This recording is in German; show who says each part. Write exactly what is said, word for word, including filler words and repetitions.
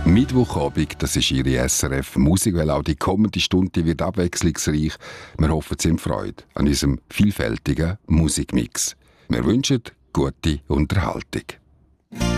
Speaker 1: Mittwochabend, das ist Ihre S R F Musikwelle. Auch die kommende Stunde wird abwechslungsreich. Wir hoffen, Sie haben Freude an unserem vielfältigen Musikmix. Wir wünschen gute Unterhaltung.